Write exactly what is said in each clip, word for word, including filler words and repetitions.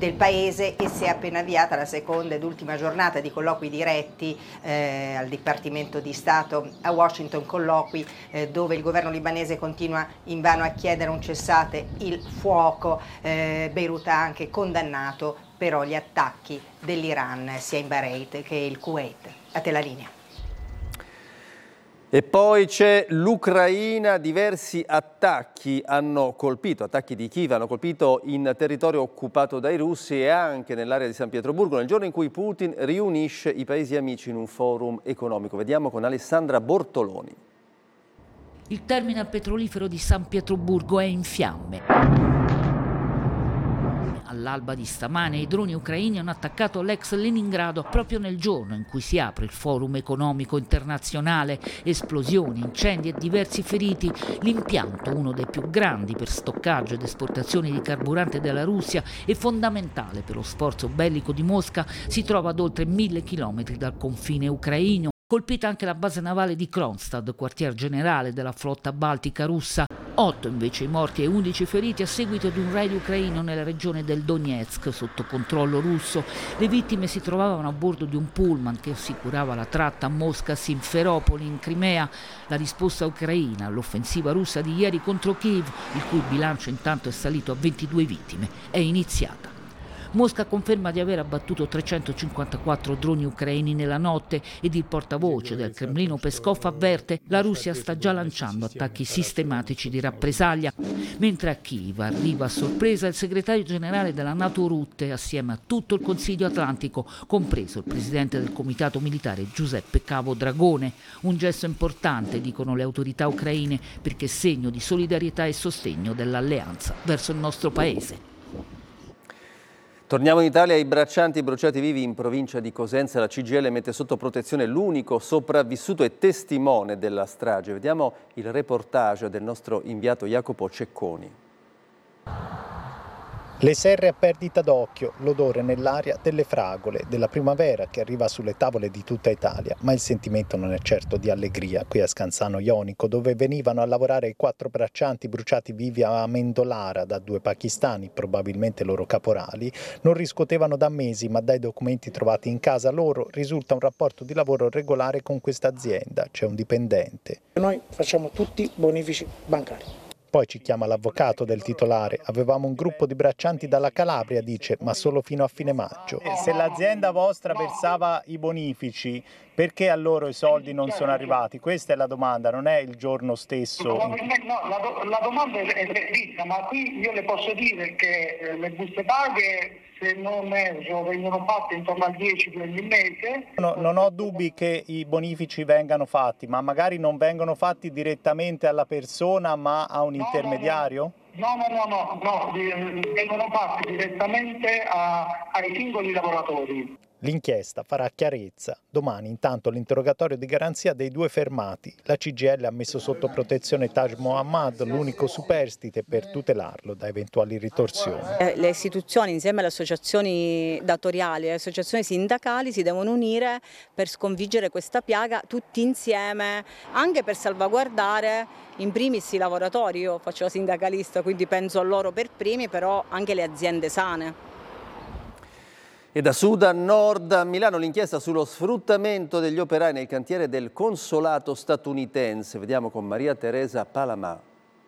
del paese, e si è appena avviata la seconda ed ultima giornata di colloqui diretti eh, al Dipartimento di Stato a Washington, colloqui eh, dove il governo libanese continua invano a chiedere un cessate il fuoco. eh, Beirut ha anche condannato però gli attacchi dell'Iran sia in Bahrain che il Kuwait. A te la linea. E poi c'è l'Ucraina, diversi attacchi hanno colpito, attacchi di Kiev hanno colpito in territorio occupato dai russi e anche nell'area di San Pietroburgo, nel giorno in cui Putin riunisce i paesi amici in un forum economico. Vediamo con Alessandra Bortoloni. Il terminal petrolifero di San Pietroburgo è in fiamme. All'alba di stamane i droni ucraini hanno attaccato l'ex Leningrado proprio nel giorno in cui si apre il forum economico internazionale. Esplosioni, incendi e diversi feriti. L'impianto, uno dei più grandi per stoccaggio ed esportazione di carburante della Russia e fondamentale per lo sforzo bellico di Mosca, si trova ad oltre mille chilometri dal confine ucraino. Colpita anche la base navale di Kronstadt, quartier generale della flotta baltica russa. Otto invece i morti e undici feriti a seguito di un raid ucraino nella regione del Donetsk sotto controllo russo. Le vittime si trovavano a bordo di un pullman che assicurava la tratta a Mosca-Simferopoli in Crimea. La risposta ucraina all'offensiva russa di ieri contro Kiev, il cui bilancio intanto è salito a ventidue vittime, è iniziata. Mosca conferma di aver abbattuto trecentocinquantaquattro droni ucraini nella notte ed il portavoce del Cremlino Peskov avverte: la Russia sta già lanciando attacchi sistematici di rappresaglia. Mentre a Kiev arriva a sorpresa il segretario generale della NATO Rutte assieme a tutto il Consiglio Atlantico, compreso il presidente del Comitato Militare Giuseppe Cavo Dragone. Un gesto importante, dicono le autorità ucraine, perché segno di solidarietà e sostegno dell'alleanza verso il nostro paese. Torniamo in Italia. I braccianti bruciati vivi in provincia di Cosenza. La C G I L mette sotto protezione l'unico sopravvissuto e testimone della strage. Vediamo il reportage del nostro inviato Jacopo Cecconi. Le serre a perdita d'occhio, l'odore nell'aria delle fragole, della primavera che arriva sulle tavole di tutta Italia, ma il sentimento non è certo di allegria. Qui a Scansano Jonico, dove venivano a lavorare i quattro braccianti bruciati vivi a Amendolara da due pakistani, probabilmente loro caporali, non riscuotevano da mesi, ma dai documenti trovati in casa loro risulta un rapporto di lavoro regolare con questa azienda. C'è un dipendente. Noi facciamo tutti bonifici bancari. Poi ci chiama l'avvocato del titolare. Avevamo un gruppo di braccianti dalla Calabria, dice, ma solo fino a fine maggio. Se l'azienda vostra versava i bonifici, perché a loro i soldi non sono arrivati? Questa è la domanda, non è il giorno stesso. No, la, do- la domanda è precisa, ma qui io le posso dire che eh, le buste paghe, se non erro, vengono fatte intorno al dieci di ogni mese. No, non ho dubbi che i bonifici vengano fatti, ma magari non vengono fatti direttamente alla persona, ma a un no, intermediario? No, no, no, no, no, no, vengono fatti direttamente a, ai singoli lavoratori. L'inchiesta farà chiarezza. Domani intanto l'interrogatorio di garanzia dei due fermati. La C G I L ha messo sotto protezione Taj Mohammad, l'unico superstite, per tutelarlo da eventuali ritorsioni. Le istituzioni insieme alle associazioni datoriali e alle associazioni sindacali si devono unire per sconfiggere questa piaga tutti insieme, anche per salvaguardare in primis i lavoratori. Io faccio la sindacalista, quindi penso a loro per primi, però anche le aziende sane. E da sud a nord, a Milano, l'inchiesta sullo sfruttamento degli operai nel cantiere del consolato statunitense. Vediamo con Maria Teresa Palamà.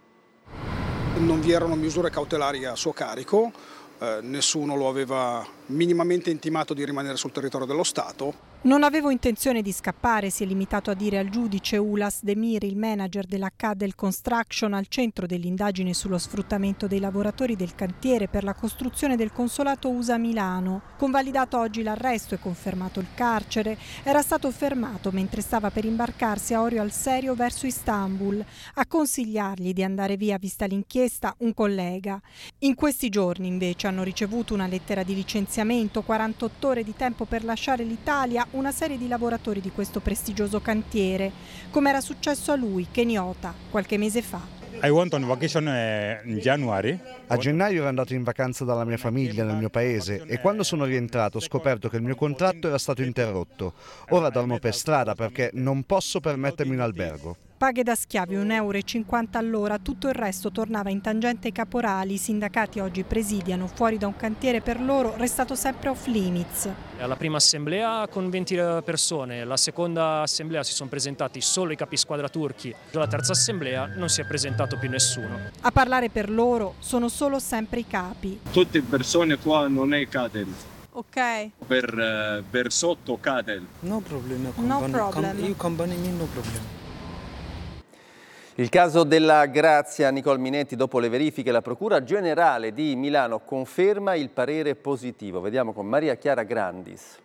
Non vi erano misure cautelari a suo carico, eh, nessuno lo aveva minimamente intimato di rimanere sul territorio dello Stato. Non avevo intenzione di scappare, si è limitato a dire al giudice Ulas Demir, il manager della Cadel Construction, al centro dell'indagine sullo sfruttamento dei lavoratori del cantiere per la costruzione del consolato U S A a Milano. Convalidato oggi l'arresto e confermato il carcere, era stato fermato mentre stava per imbarcarsi a Orio al Serio verso Istanbul. A consigliargli di andare via vista l'inchiesta un collega. In questi giorni invece hanno ricevuto una lettera di licenziamento, quarantotto ore di tempo per lasciare l'Italia, una serie di lavoratori di questo prestigioso cantiere, come era successo a lui, Keniota, qualche mese fa. I went on vacation in January. A gennaio ero andato in vacanza dalla mia famiglia nel mio paese e quando sono rientrato ho scoperto che il mio contratto era stato interrotto. Ora dormo per strada perché non posso permettermi un albergo. Paghe da schiavi un euro e cinquanta all'ora, tutto il resto tornava in tangente ai caporali. I sindacati oggi presidiano fuori da un cantiere per loro restato sempre off limits. Alla prima assemblea con venti persone, la seconda assemblea si sono presentati solo i capisquadra turchi, alla terza assemblea non si è presentato più nessuno. A parlare per loro sono solo sempre i capi. Tutte persone qua non è Cadel. Ok. Per, per sotto Cadel. No problem. No problem. You company me, no problem. Il caso della Grazia Nicole Minetti, dopo le verifiche, la Procura Generale di Milano conferma il parere positivo. Vediamo con Maria Chiara Grandis.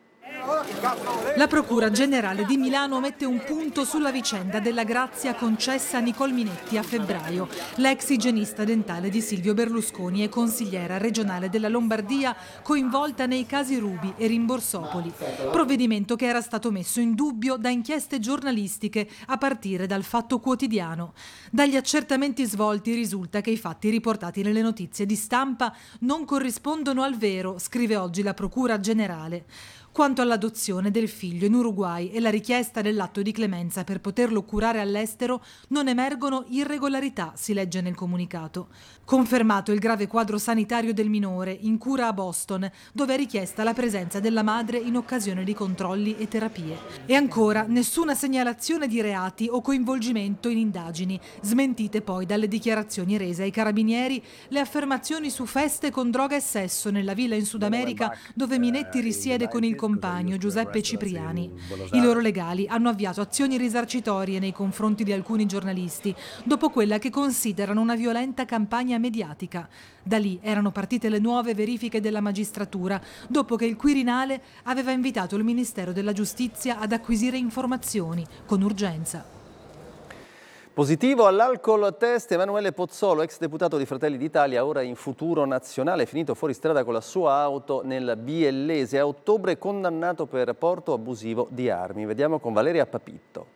La Procura Generale di Milano mette un punto sulla vicenda della grazia concessa a Nicole Minetti a febbraio. L'ex igienista dentale di Silvio Berlusconi e consigliera regionale della Lombardia coinvolta nei casi Ruby e Rimborsopoli. Provvedimento che era stato messo in dubbio da inchieste giornalistiche a partire dal Fatto Quotidiano. Dagli accertamenti svolti risulta che i fatti riportati nelle notizie di stampa non corrispondono al vero, scrive oggi la Procura Generale. Quanto all'adozione del figlio in Uruguay e la richiesta dell'atto di clemenza per poterlo curare all'estero, non emergono irregolarità, si legge nel comunicato. Confermato il grave quadro sanitario del minore in cura a Boston, dove è richiesta la presenza della madre in occasione di controlli e terapie. E ancora nessuna segnalazione di reati o coinvolgimento in indagini, smentite poi dalle dichiarazioni rese ai carabinieri le affermazioni su feste con droga e sesso nella villa in Sud America dove Minetti risiede con il compagno Giuseppe Cipriani. I loro legali hanno avviato azioni risarcitorie nei confronti di alcuni giornalisti, dopo quella che considerano una violenta campagna mediatica. Da lì erano partite le nuove verifiche della magistratura, dopo che il Quirinale aveva invitato il Ministero della Giustizia ad acquisire informazioni con urgenza. Positivo all'alcol test Emanuele Pozzolo, ex deputato di Fratelli d'Italia, ora in Futuro Nazionale, finito fuori strada con la sua auto nel Biellese. A ottobre condannato per porto abusivo di armi. Vediamo con Valeria Papitto.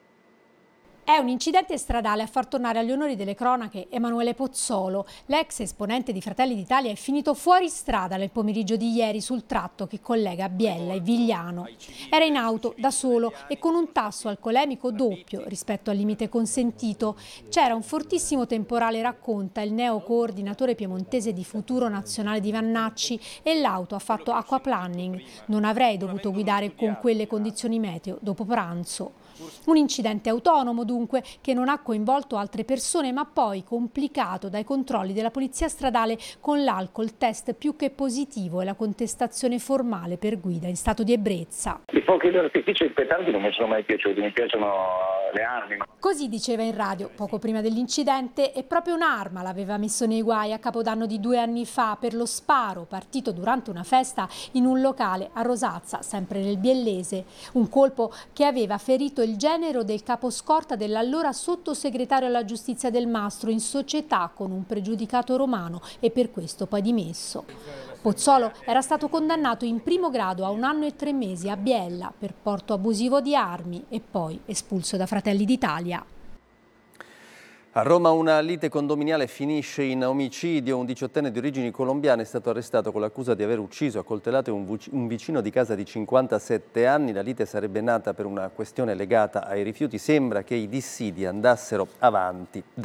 È un incidente stradale a far tornare agli onori delle cronache Emanuele Pozzolo. L'ex esponente di Fratelli d'Italia è finito fuori strada nel pomeriggio di ieri sul tratto che collega Biella e Vigliano. Era in auto da solo e con un tasso alcolemico doppio rispetto al limite consentito. C'era un fortissimo temporale, racconta il neo coordinatore piemontese di Futuro Nazionale di Vannacci, e l'auto ha fatto aquaplanning. Non avrei dovuto guidare con quelle condizioni meteo dopo pranzo. Un incidente autonomo dunque, che non ha coinvolto altre persone, ma poi complicato dai controlli della polizia stradale con l'alcol test più che positivo e la contestazione formale per guida in stato di ebbrezza. I fuochi d'artificio e i petardi non mi sono mai piaciuti, mi piacciono le armi. Così diceva in radio poco prima dell'incidente, e proprio un'arma l'aveva messo nei guai a Capodanno di due anni fa per lo sparo partito durante una festa in un locale a Rosazza, sempre nel Biellese. Un colpo che aveva ferito il genero del caposcorta dell'allora sottosegretario alla giustizia Del Mastro, in società con un pregiudicato romano, e per questo poi dimesso. Pozzolo era stato condannato in primo grado a un anno e tre mesi a Biella per porto abusivo di armi e poi espulso da Fratelli d'Italia. A Roma una lite condominiale finisce in omicidio. Un diciottenne di origini colombiane è stato arrestato con l'accusa di aver ucciso a coltellate un vicino di casa di cinquantasette anni. La lite sarebbe nata per una questione legata ai rifiuti. Sembra che i dissidi andassero avanti